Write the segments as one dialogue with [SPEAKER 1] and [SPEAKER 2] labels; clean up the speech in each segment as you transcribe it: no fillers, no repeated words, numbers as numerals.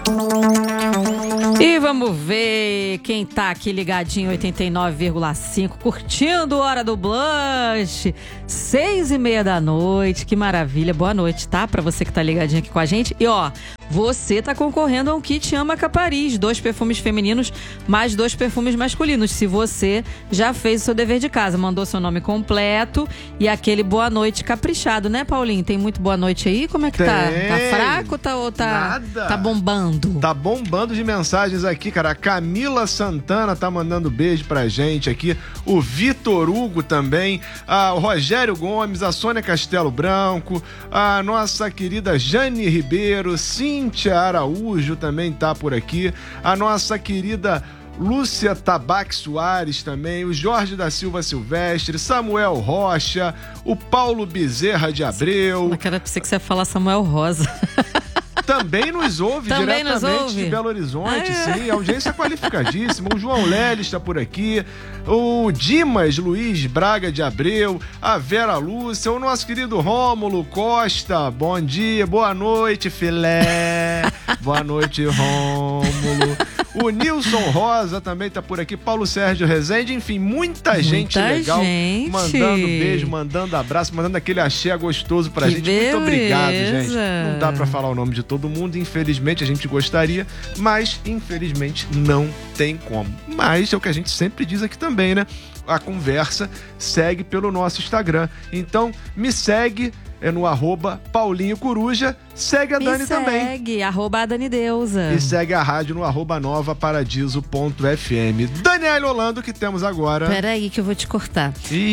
[SPEAKER 1] E vamos ver quem tá aqui ligadinho 89,5, curtindo Hora do Blush, 6:30 da noite, que maravilha, boa noite, tá? Pra você que tá ligadinho aqui com a gente. E ó, você tá concorrendo a um kit Amaca Paris, 2 perfumes femininos, mais 2 perfumes masculinos. Se você já fez o seu dever de casa, mandou seu nome completo e aquele boa noite caprichado, né, Paulinho? Tem muito boa noite aí? Como é que tá? Tá fraco ou tá bombando?
[SPEAKER 2] Tá bombando de mensagens aqui, cara. A Camila Santana tá mandando beijo pra gente aqui. O Vitor Hugo também. O Rogério Gomes, a Sônia Castelo Branco, a nossa querida Jane Ribeiro, Cíntia Araújo também tá por aqui. A nossa querida Lúcia Tabac Soares também, o Jorge da Silva Silvestre, Samuel Rocha, o Paulo Bezerra de Abreu.
[SPEAKER 1] Eu quero que você ia falar Samuel Rosa.
[SPEAKER 2] Também nos ouve diretamente de Belo Horizonte, sim, audiência qualificadíssima. O João Leles está por aqui, o Dimas Luiz Braga de Abreu, a Vera Lúcia, o nosso querido Rômulo Costa. Bom dia, boa noite, filé. Boa noite, Rômulo. O Nilson Rosa também tá por aqui, Paulo Sérgio Rezende, enfim, muita gente legal, mandando beijo, mandando abraço, mandando aquele axé gostoso pra gente.
[SPEAKER 1] Beleza.
[SPEAKER 2] Muito obrigado, gente. Não dá pra falar o nome de todo mundo, infelizmente a gente gostaria, mas infelizmente não tem como. Mas é o que a gente sempre diz aqui também, né? A conversa segue pelo nosso Instagram. Então, me segue, é no @Paulinho Coruja. Segue a Dani também.
[SPEAKER 1] Segue, @DaniDeusa.
[SPEAKER 2] E segue a rádio no @novaparadiso.fm. Daniela Holando, que temos agora.
[SPEAKER 1] Peraí que eu vou te cortar.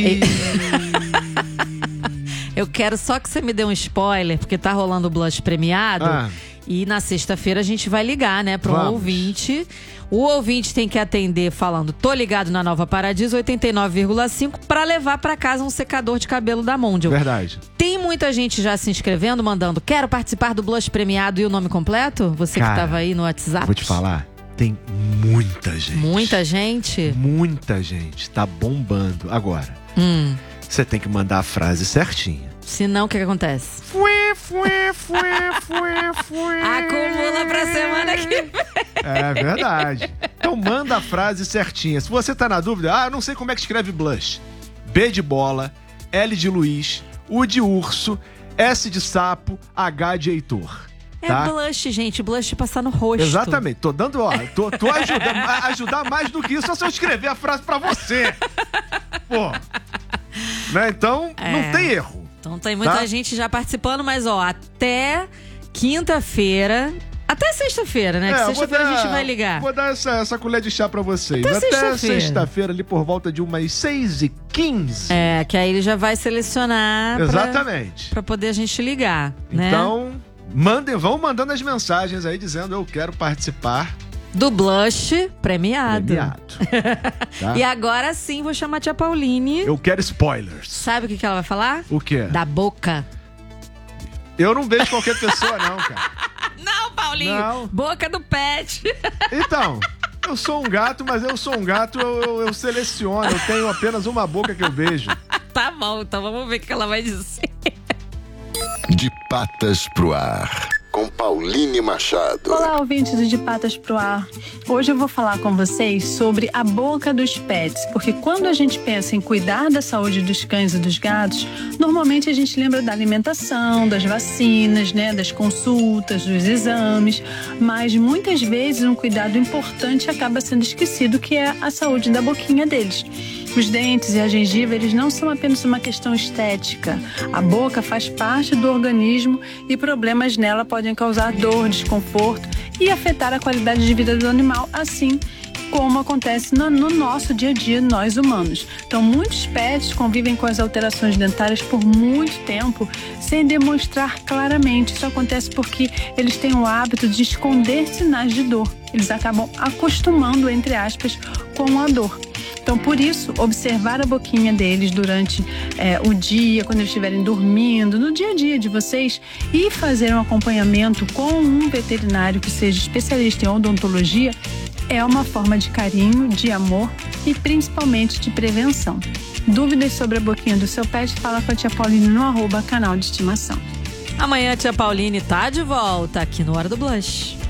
[SPEAKER 1] Eu quero só que você me dê um spoiler, porque tá rolando o Blush premiado. E na sexta-feira a gente vai ligar, né, para um ouvinte. O ouvinte tem que atender falando: tô ligado na Nova Paradiso 89,5 para levar para casa um secador de cabelo da Mondial.
[SPEAKER 2] Verdade.
[SPEAKER 1] Tem muita gente já se inscrevendo, mandando: quero participar do Blush premiado e o nome completo? Você que tava aí no WhatsApp.
[SPEAKER 2] Vou te falar, tem muita gente.
[SPEAKER 1] Muita gente?
[SPEAKER 2] Muita gente. Tá bombando. Agora, você tem que mandar a frase certinha.
[SPEAKER 1] Senão, o que acontece? Acumula pra semana que vem.
[SPEAKER 2] É verdade. Então manda a frase certinha. Se você tá na dúvida, eu não sei como é que escreve blush. B de bola, L de Luiz, U de urso, S de sapo, H de Heitor. Tá?
[SPEAKER 1] É blush, gente. Blush de passar no rosto.
[SPEAKER 2] Exatamente. Tô dando, tô ajudando. Ajudar mais do que isso, só se eu escrever a frase pra você. Pô. Né? Então, não tem erro.
[SPEAKER 1] Então tem muita gente já participando, mas até quinta-feira, até sexta-feira, né? Que sexta-feira a gente vai ligar.
[SPEAKER 2] Vou dar essa colher de chá pra vocês. Até sexta-feira, ali por volta de umas 6h15.
[SPEAKER 1] Que aí ele já vai selecionar.
[SPEAKER 2] Exatamente.
[SPEAKER 1] Pra poder a gente ligar, né?
[SPEAKER 2] Então, vão mandando as mensagens aí dizendo: eu quero participar
[SPEAKER 1] do Blush premiado.
[SPEAKER 2] Tá?
[SPEAKER 1] E agora sim, vou chamar a tia Pauline.
[SPEAKER 2] Eu quero spoilers.
[SPEAKER 1] Sabe o que ela vai falar?
[SPEAKER 2] O quê?
[SPEAKER 1] Da boca.
[SPEAKER 2] Eu não vejo qualquer pessoa, não, cara.
[SPEAKER 1] Não, Paulinho.
[SPEAKER 2] Não.
[SPEAKER 1] Boca do pet.
[SPEAKER 2] Então, eu sou um gato, mas eu sou um gato, eu seleciono. Eu tenho apenas uma boca que eu vejo.
[SPEAKER 1] Tá bom, então vamos ver o que ela vai dizer.
[SPEAKER 3] De Patas pro Ar, com Pauline Machado.
[SPEAKER 4] Olá, ouvintes do De Patas pro Ar. Hoje eu vou falar com vocês sobre a boca dos pets, porque quando a gente pensa em cuidar da saúde dos cães e dos gatos, normalmente a gente lembra da alimentação, das vacinas, né, das consultas, dos exames, mas muitas vezes um cuidado importante acaba sendo esquecido, que é a saúde da boquinha deles. Os dentes e a gengiva, eles não são apenas uma questão estética. A boca faz parte do organismo e problemas nela podem causar dor, desconforto e afetar a qualidade de vida do animal, assim como acontece no nosso dia a dia, nós humanos. Então, muitos pets convivem com as alterações dentárias por muito tempo, sem demonstrar claramente. Isso acontece porque eles têm o hábito de esconder sinais de dor. Eles acabam acostumando, entre aspas, com a dor. Então, por isso, observar a boquinha deles durante o dia, quando eles estiverem dormindo, no dia a dia de vocês, e fazer um acompanhamento com um veterinário que seja especialista em odontologia, é uma forma de carinho, de amor e principalmente de prevenção. Dúvidas sobre a boquinha do seu pet? Fala com a tia Pauline no @canal de estimação.
[SPEAKER 1] Amanhã a tia Pauline tá de volta aqui no Hora do Blush.